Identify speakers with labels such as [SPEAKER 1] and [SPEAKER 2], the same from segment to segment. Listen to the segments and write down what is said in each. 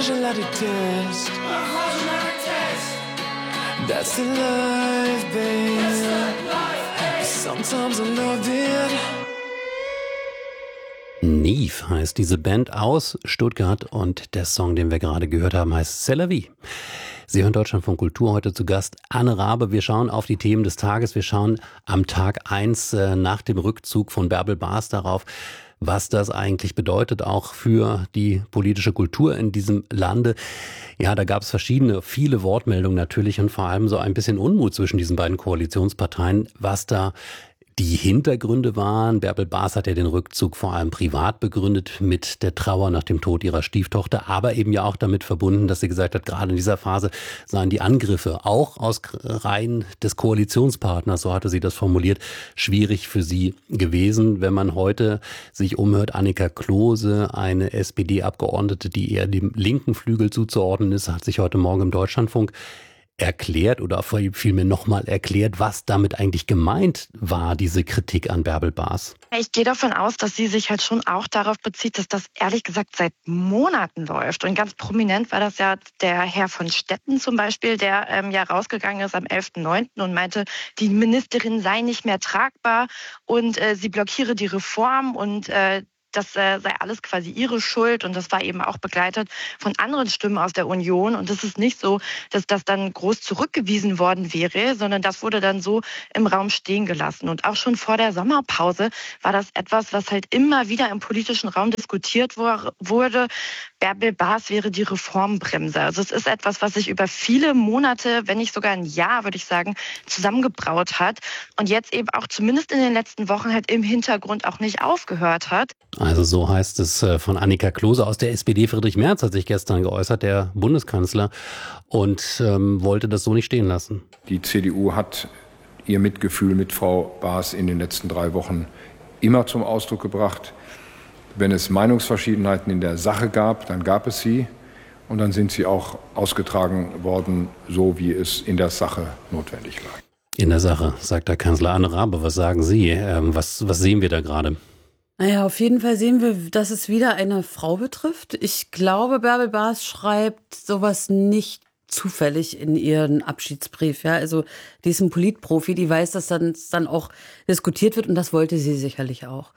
[SPEAKER 1] test. That's the life, baby. Sometimes I love it.
[SPEAKER 2] Neve heißt diese Band aus Stuttgart und der Song, den wir gerade gehört haben, heißt C'est la vie. Sie hören Deutschlandfunk Kultur, heute zu Gast Anne Rabe. Wir schauen auf die Themen des Tages. Wir schauen am Tag 1 nach dem Rückzug von Bärbel Bas darauf, was das eigentlich bedeutet, auch für die politische Kultur in diesem Lande. Ja, da gab es viele Wortmeldungen natürlich und vor allem so ein bisschen Unmut zwischen diesen beiden Koalitionsparteien, was da die Hintergründe waren. Bärbel Bas hat ja den Rückzug vor allem privat begründet mit der Trauer nach dem Tod ihrer Stieftochter, aber eben ja auch damit verbunden, dass sie gesagt hat, gerade in dieser Phase seien die Angriffe auch aus Reihen des Koalitionspartners, so hatte sie das formuliert, schwierig für sie gewesen. Wenn man heute sich umhört, Annika Klose, eine SPD-Abgeordnete, die eher dem linken Flügel zuzuordnen ist, hat sich heute Morgen im Deutschlandfunk erklärt oder vielmehr nochmal erklärt, was damit eigentlich gemeint war, diese Kritik an Bärbel Bas.
[SPEAKER 3] Ich gehe davon aus, dass sie sich halt schon auch darauf bezieht, dass das ehrlich gesagt seit Monaten läuft. Und ganz prominent war das ja der Herr von Stetten zum Beispiel, der ja rausgegangen ist am 11.09. und meinte, die Ministerin sei nicht mehr tragbar und sie blockiere die Reform und das sei alles quasi ihre Schuld und das war eben auch begleitet von anderen Stimmen aus der Union. Und es ist nicht so, dass das dann groß zurückgewiesen worden wäre, sondern das wurde dann so im Raum stehen gelassen. Und auch schon vor der Sommerpause war das etwas, was halt immer wieder im politischen Raum diskutiert wurde. Bärbel Bas wäre die Reformbremse. Also es ist etwas, was sich über viele Monate, wenn nicht sogar ein Jahr, würde ich sagen, zusammengebraut hat und jetzt eben auch zumindest in den letzten Wochen halt im Hintergrund auch nicht aufgehört hat.
[SPEAKER 2] Also so heißt es von Annika Klose aus der SPD. Friedrich Merz hat sich gestern geäußert, der Bundeskanzler, und wollte das so nicht stehen lassen.
[SPEAKER 4] Die CDU hat ihr Mitgefühl mit Frau Bas in den letzten 3 Wochen immer zum Ausdruck gebracht. Wenn es Meinungsverschiedenheiten in der Sache gab, dann gab es sie und dann sind sie auch ausgetragen worden, so wie es in der Sache notwendig war.
[SPEAKER 2] In der Sache, sagt der Kanzler. Anne Rabe, was sagen Sie? Was sehen wir da gerade?
[SPEAKER 5] Naja, auf jeden Fall sehen wir, dass es wieder eine Frau betrifft. Ich glaube, Bärbel Bas schreibt sowas nicht zufällig in ihren Abschiedsbrief. Ja, also die ist ein Politprofi, die weiß, dass dann auch diskutiert wird und das wollte sie sicherlich auch.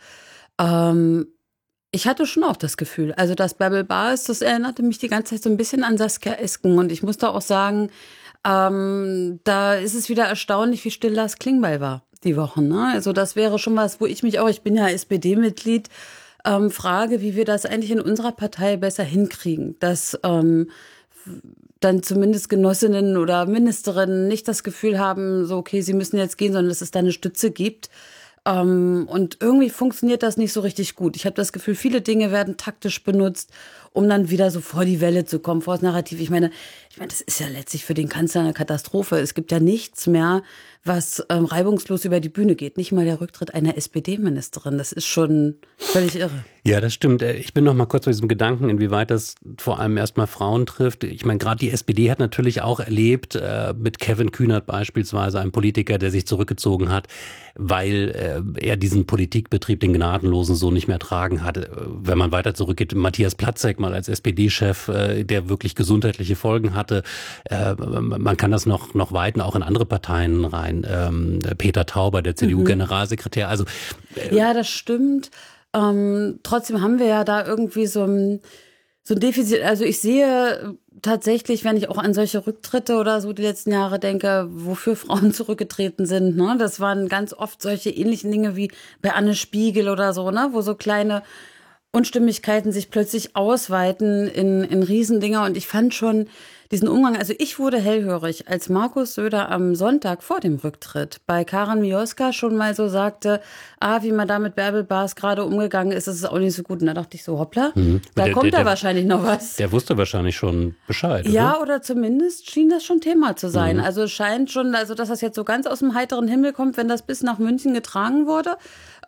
[SPEAKER 5] Ich hatte schon auch das Gefühl, also dass Bärbel Bas, das erinnerte mich die ganze Zeit so ein bisschen an Saskia Esken und ich muss da auch sagen, da ist es wieder erstaunlich, wie still Lars Klingbeil war die Wochen. Ne? Also das wäre schon was, wo ich mich auch, ich bin ja SPD-Mitglied, frage, wie wir das eigentlich in unserer Partei besser hinkriegen, dass dann zumindest Genossinnen oder Ministerinnen nicht das Gefühl haben, so okay, sie müssen jetzt gehen, sondern dass es da eine Stütze gibt. Und irgendwie funktioniert das nicht so richtig gut. Ich habe das Gefühl, viele Dinge werden taktisch benutzt, um dann wieder so vor die Welle zu kommen, vor das Narrativ. Ich meine, das ist ja letztlich für den Kanzler eine Katastrophe. Es gibt ja nichts mehr, was reibungslos über die Bühne geht. Nicht mal der Rücktritt einer SPD-Ministerin. Das ist schon völlig irre.
[SPEAKER 2] Ja, das stimmt. Ich bin noch mal kurz bei diesem Gedanken, inwieweit das vor allem erstmal Frauen trifft. Ich meine, gerade die SPD hat natürlich auch erlebt, mit Kevin Kühnert beispielsweise, einem Politiker, der sich zurückgezogen hat, weil er diesen Politikbetrieb, den Gnadenlosen, so nicht mehr tragen hatte. Wenn man weiter zurückgeht, Matthias Platzek mal als SPD-Chef, der wirklich gesundheitliche Folgen hatte. Man kann das noch weiten, auch in andere Parteien rein. Peter Tauber, der CDU-Generalsekretär. Also
[SPEAKER 5] ja, das stimmt. Trotzdem haben wir ja da irgendwie so ein Defizit. Also ich sehe tatsächlich, wenn ich auch an solche Rücktritte oder so die letzten Jahre denke, wofür Frauen zurückgetreten sind, ne? Das waren ganz oft solche ähnlichen Dinge wie bei Anne Spiegel oder so, ne? Wo so kleine Unstimmigkeiten sich plötzlich ausweiten in Riesendinger. Und ich fand schon diesen Umgang, also ich wurde hellhörig, als Markus Söder am Sonntag vor dem Rücktritt bei Karin Mioska schon mal so sagte, wie man da mit Bärbel Bas gerade umgegangen ist, das ist auch nicht so gut. Und da dachte ich so, hoppla, da kommt da wahrscheinlich noch was.
[SPEAKER 2] Der wusste wahrscheinlich schon Bescheid,
[SPEAKER 5] ja,
[SPEAKER 2] oder?
[SPEAKER 5] Oder zumindest schien das schon Thema zu sein. Also es scheint schon, also dass das jetzt so ganz aus dem heiteren Himmel kommt, wenn das bis nach München getragen wurde.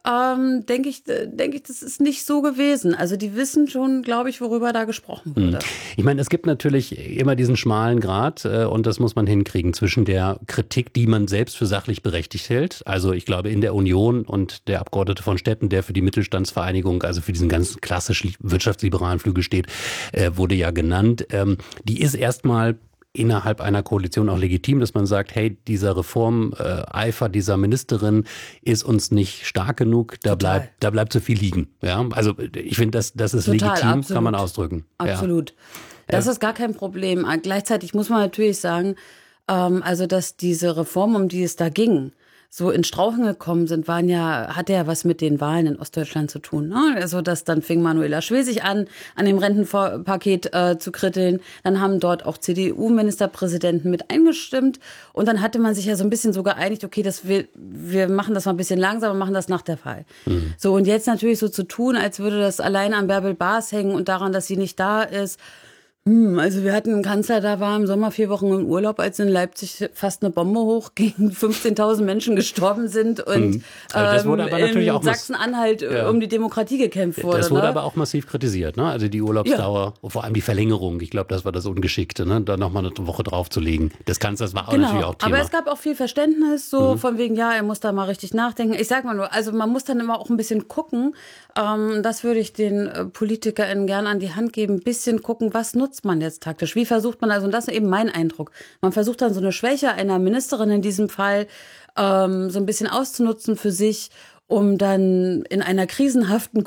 [SPEAKER 5] denke ich, das ist nicht so gewesen. Also die wissen schon, glaube ich, worüber da gesprochen wurde.
[SPEAKER 2] Ich meine, es gibt natürlich immer diesen schmalen Grat und das muss man hinkriegen zwischen der Kritik, die man selbst für sachlich berechtigt hält. Also ich glaube, in der Union und der Abgeordnete von Stetten, der für die Mittelstandsvereinigung, also für diesen ganz klassisch wirtschaftsliberalen Flügel steht, wurde ja genannt. Die ist erstmal innerhalb einer Koalition auch legitim, dass man sagt, hey, dieser Reformeifer dieser Ministerin ist uns nicht stark genug, da bleibt zu viel liegen. Ja, also ich finde, das ist
[SPEAKER 5] Total,
[SPEAKER 2] legitim,
[SPEAKER 5] absolut.
[SPEAKER 2] kann man ausdrücken.
[SPEAKER 5] Absolut.
[SPEAKER 2] Ja.
[SPEAKER 5] Das ist gar kein Problem. Gleichzeitig muss man natürlich sagen, also dass diese Reform, um die es da ging, so in Strauchen gekommen sind, hatte ja was mit den Wahlen in Ostdeutschland zu tun. Ne? Also dann fing Manuela Schwesig an dem Rentenpaket zu kritteln. Dann haben dort auch CDU-Ministerpräsidenten mit eingestimmt. Und dann hatte man sich ja so ein bisschen so geeinigt, okay, wir machen das mal ein bisschen langsamer, machen das nach der Wahl. So, und jetzt natürlich so zu tun, als würde das allein an Bärbel Baas hängen und daran, dass sie nicht da ist. Also wir hatten einen Kanzler, da war im Sommer 4 Wochen im Urlaub, als in Leipzig fast eine Bombe hochging, 15.000 Menschen gestorben sind und
[SPEAKER 2] das wurde aber natürlich
[SPEAKER 5] in
[SPEAKER 2] auch
[SPEAKER 5] Sachsen-Anhalt um die Demokratie gekämpft wurde.
[SPEAKER 2] Das wurde aber auch massiv kritisiert, ne? Also die Urlaubsdauer, vor allem die Verlängerung. Ich glaube, das war das Ungeschickte, ne? Da nochmal eine Woche draufzulegen. Das war auch natürlich auch Thema.
[SPEAKER 5] Aber es gab auch viel Verständnis, so von wegen, ja, er muss da mal richtig nachdenken. Ich sag mal nur, also man muss dann immer auch ein bisschen gucken, das würde ich den PolitikerInnen gern an die Hand geben, ein bisschen gucken, was nutzt man jetzt taktisch? Wie versucht man, also und das ist eben mein Eindruck, man versucht dann so eine Schwäche einer Ministerin in diesem Fall so ein bisschen auszunutzen für sich, um dann in einer krisenhaften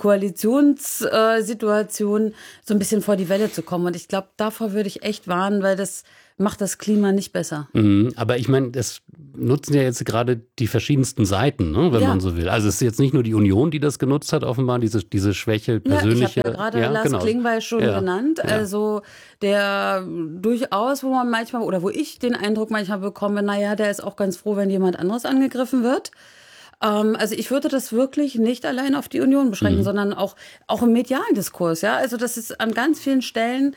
[SPEAKER 5] Koalitionssituation so ein bisschen vor die Welle zu kommen. Und ich glaube, davor würde ich echt warnen, weil das macht das Klima nicht besser.
[SPEAKER 2] Aber ich meine, das nutzen ja jetzt gerade die verschiedensten Seiten, ne, wenn man so will. Also es ist jetzt nicht nur die Union, die das genutzt hat, offenbar, diese Schwäche persönliche.
[SPEAKER 5] Ich habe ja gerade Lars Klingbeil schon genannt. Ja. Also der durchaus, wo ich den Eindruck manchmal bekomme, naja, der ist auch ganz froh, wenn jemand anderes angegriffen wird. Also ich würde das wirklich nicht allein auf die Union beschränken, sondern auch im medialen Diskurs. Ja? Also das ist an ganz vielen Stellen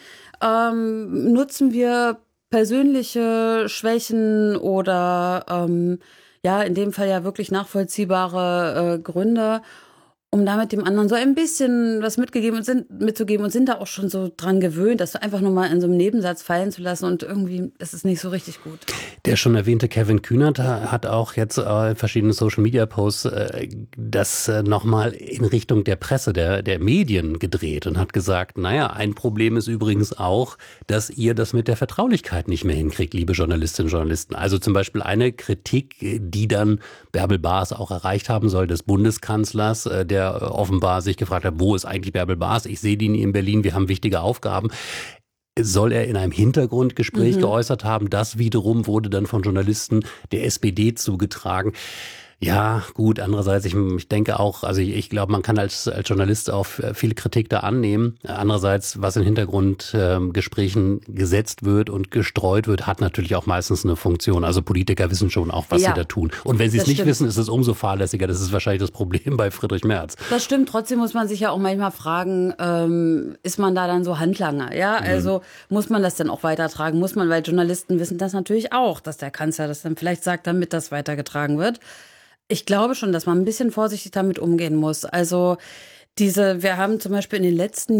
[SPEAKER 5] nutzen wir persönliche Schwächen oder in dem Fall ja wirklich nachvollziehbare Gründe, um damit dem anderen so ein bisschen was mitzugeben und sind da auch schon so dran gewöhnt, das einfach nur mal in so einem Nebensatz fallen zu lassen und irgendwie ist es nicht so richtig gut.
[SPEAKER 2] Der schon erwähnte Kevin Kühnert hat auch jetzt in verschiedenen Social-Media-Posts das nochmal in Richtung der Presse, der Medien gedreht und hat gesagt, naja, ein Problem ist übrigens auch, dass ihr das mit der Vertraulichkeit nicht mehr hinkriegt, liebe Journalistinnen und Journalisten. Also zum Beispiel eine Kritik, die dann Bärbel Baas auch erreicht haben soll, des Bundeskanzlers, der offenbar sich gefragt hat, wo ist eigentlich Bärbel Baas? Ich sehe die nie in Berlin, wir haben wichtige Aufgaben. Soll er in einem Hintergrundgespräch geäußert haben? Das wiederum wurde dann von Journalisten der SPD zugetragen. Ja, gut, andererseits, ich denke auch, also ich glaube, man kann als Journalist auch viel Kritik da annehmen. Andererseits, was in Hintergrundgesprächen gesetzt wird und gestreut wird, hat natürlich auch meistens eine Funktion. Also Politiker wissen schon auch, was sie da tun. Und wenn sie es nicht wissen, ist es umso fahrlässiger. Das ist wahrscheinlich das Problem bei Friedrich Merz.
[SPEAKER 5] Das stimmt, trotzdem muss man sich ja auch manchmal fragen, ist man da dann so Handlanger? Ja, also muss man das dann auch weitertragen? Weil Journalisten wissen das natürlich auch, dass der Kanzler das dann vielleicht sagt, damit das weitergetragen wird. Ich glaube schon, dass man ein bisschen vorsichtig damit umgehen muss. Also wir haben zum Beispiel in den letzten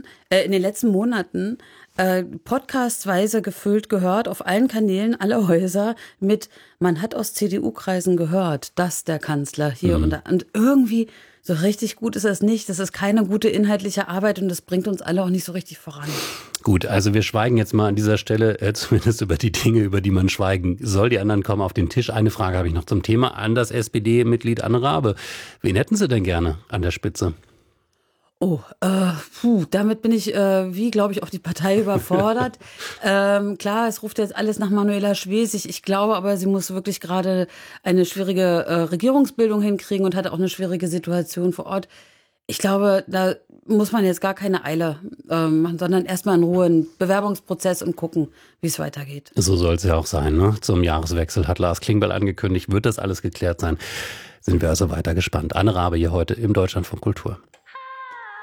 [SPEAKER 5] Monaten podcastweise gefüllt gehört, auf allen Kanälen, alle Häuser mit, man hat aus CDU-Kreisen gehört, dass der Kanzler hier und da, und irgendwie so richtig gut ist das nicht. Das ist keine gute inhaltliche Arbeit und das bringt uns alle auch nicht so richtig voran.
[SPEAKER 2] Gut, also wir schweigen jetzt mal an dieser Stelle zumindest über die Dinge, über die man schweigen soll. Die anderen kommen auf den Tisch. Eine Frage habe ich noch zum Thema an das SPD-Mitglied Anne Rabe. Wen hätten Sie denn gerne an der Spitze?
[SPEAKER 5] Damit bin ich, glaube ich, auch die Partei überfordert. Klar, es ruft jetzt alles nach Manuela Schwesig. Ich glaube aber, sie muss wirklich gerade eine schwierige Regierungsbildung hinkriegen und hat auch eine schwierige Situation vor Ort. Ich glaube, da muss man jetzt gar keine Eile machen, sondern erstmal in Ruhe einen Bewerbungsprozess und gucken, wie es weitergeht.
[SPEAKER 2] So soll es ja auch sein, ne? Zum Jahreswechsel hat Lars Klingbeil angekündigt, wird das alles geklärt sein. Sind wir also weiter gespannt. Anne Rabe hier heute im Deutschlandfunk Kultur.